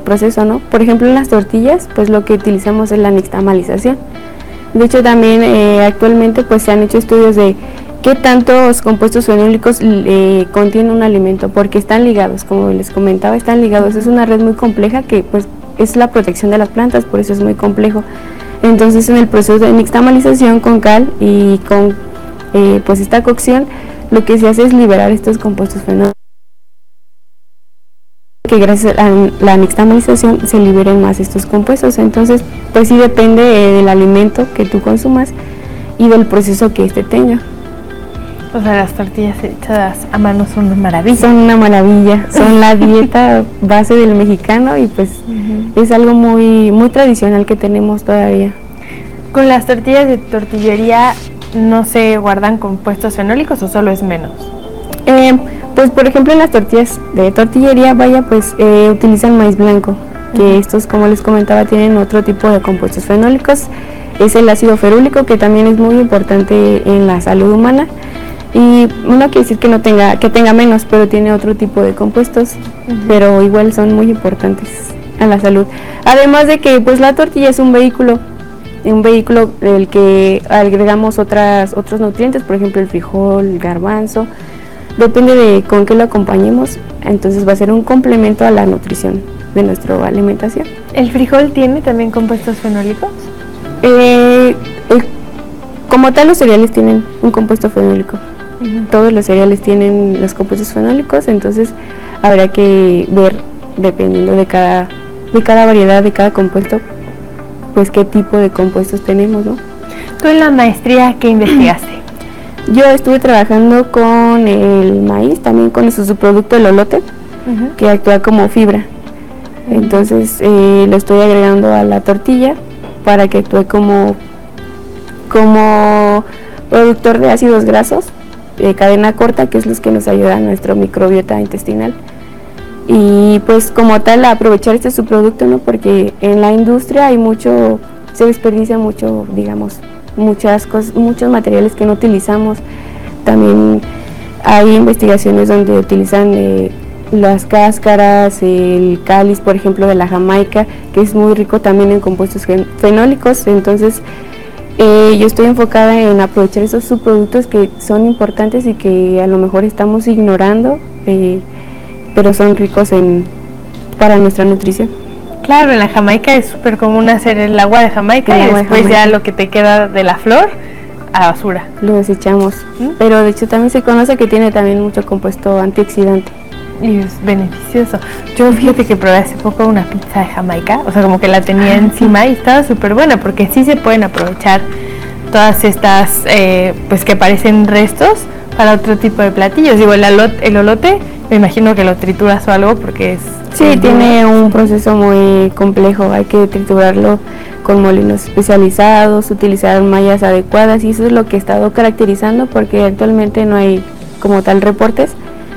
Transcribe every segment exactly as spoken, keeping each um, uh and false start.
proceso, ¿no? Por ejemplo, en las tortillas, pues lo que utilizamos es la nixtamalización. De hecho, también eh, actualmente pues se han hecho estudios de qué tantos compuestos fenólicos eh, contiene un alimento, porque están ligados, como les comentaba, están ligados. Es una red muy compleja que pues es la protección de las plantas, por eso es muy complejo. Entonces, en el proceso de nixtamalización con cal y con eh, pues esta cocción, lo que se hace es liberar estos compuestos fenólicos, que gracias a la nixtamalización se liberen más estos compuestos. Entonces, pues sí depende eh, del alimento que tú consumas y del proceso que este tenga. O sea, las tortillas hechas a mano son una maravilla. Son una maravilla, son la dieta base del mexicano y pues uh-huh. es algo muy, muy tradicional que tenemos todavía. ¿Con las tortillas de tortillería no se guardan compuestos fenólicos o solo es menos? Eh, pues por ejemplo en las tortillas de tortillería, vaya, pues eh, utilizan maíz blanco, que uh-huh. estos, como les comentaba, tienen otro tipo de compuestos fenólicos. Es el ácido ferúlico, que también es muy importante en la salud humana. Y uno quiere decir que no tenga, que tenga menos, pero tiene otro tipo de compuestos, uh-huh. pero igual son muy importantes a la salud. Además de que pues la tortilla es un vehículo, un vehículo del que agregamos otras, otros nutrientes, por ejemplo el frijol, el garbanzo, depende de con qué lo acompañemos, entonces va a ser un complemento a la nutrición de nuestra alimentación. ¿El frijol tiene también compuestos fenólicos? Eh, el, como tal los cereales tienen un compuesto fenólico. Uh-huh. Todos los cereales tienen los compuestos fenólicos, entonces habrá que ver, dependiendo de cada, de cada variedad, de cada compuesto, pues qué tipo de compuestos tenemos, ¿no? ¿Tú en la maestría qué investigaste? Yo estuve trabajando con el maíz, también con su subproducto el elote, uh-huh. que actúa como fibra. Uh-huh. Entonces eh, lo estoy agregando a la tortilla para que actúe como, como productor de ácidos grasos de cadena corta, que es los que nos ayudan a nuestra microbiota intestinal. Y pues como tal aprovechar este subproducto, ¿no? Porque en la industria hay mucho, se desperdicia mucho, digamos, muchas cosas, muchos materiales que no utilizamos. También hay investigaciones donde utilizan eh, las cáscaras, el cáliz, por ejemplo, de la jamaica, que es muy rico también en compuestos fenólicos. Entonces eh, yo estoy enfocada en aprovechar esos subproductos que son importantes y que a lo mejor estamos ignorando, eh, pero son ricos en, para nuestra nutrición. Claro, en la Jamaica es súper común hacer el agua de Jamaica el y después de ya lo que te queda de la flor a basura. Lo desechamos, ¿Mm? Pero de hecho también se conoce que tiene también mucho compuesto antioxidante. Y es beneficioso. Yo fíjate que probé hace poco una pizza de Jamaica, o sea, como que la tenía encima y estaba súper buena, porque sí se pueden aprovechar todas estas, eh, pues que parecen restos para otro tipo de platillos. Digo, el, alot, el olote, me imagino que lo trituras o algo porque es... Sí, es tiene un proceso muy complejo, hay que triturarlo con molinos especializados, utilizar mallas adecuadas, y eso es lo que he estado caracterizando, porque actualmente no hay como tal reportes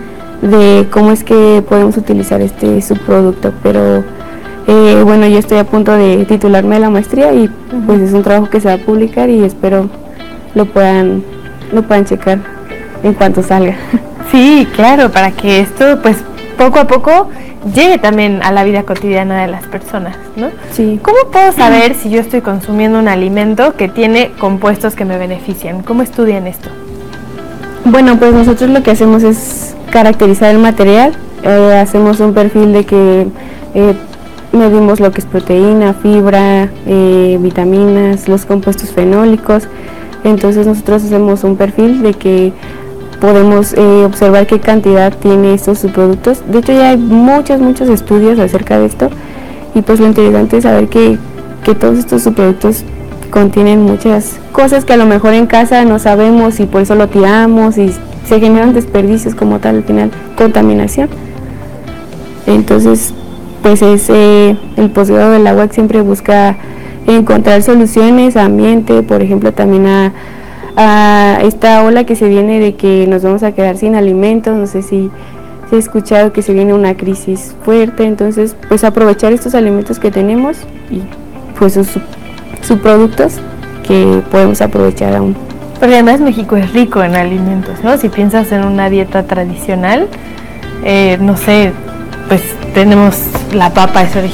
de cómo es que podemos utilizar este subproducto, pero eh, bueno, yo estoy a punto de titularme de la maestría y uh-huh. pues es un trabajo que se va a publicar y espero lo puedan, lo puedan checar en cuanto salga. Sí, claro, para que esto pues poco a poco llegue también a la vida cotidiana de las personas, ¿no? Sí. ¿Cómo puedo saber si yo estoy consumiendo un alimento que tiene compuestos que me benefician? ¿Cómo estudian esto? Bueno, pues nosotros lo que hacemos es caracterizar el material, eh, hacemos un perfil de que eh, medimos lo que es proteína, fibra, eh, vitaminas, los compuestos fenólicos. Entonces nosotros hacemos un perfil de que podemos eh, observar qué cantidad tiene estos subproductos. De hecho ya hay muchos, muchos estudios acerca de esto, y pues lo interesante es saber que, que todos estos subproductos contienen muchas cosas que a lo mejor en casa no sabemos y por eso lo tiramos y se generan desperdicios como tal, al final contaminación. Entonces pues es eh, el posgrado del agua que siempre busca encontrar soluciones a ambiente, por ejemplo también a a esta ola que se viene de que nos vamos a quedar sin alimentos. No sé si se ha escuchado que se viene una crisis fuerte, entonces pues aprovechar estos alimentos que tenemos y pues sus subproductos que podemos aprovechar aún. Porque además México es rico en alimentos, ¿no? Si piensas en una dieta tradicional, eh, no sé, pues tenemos la papa, es original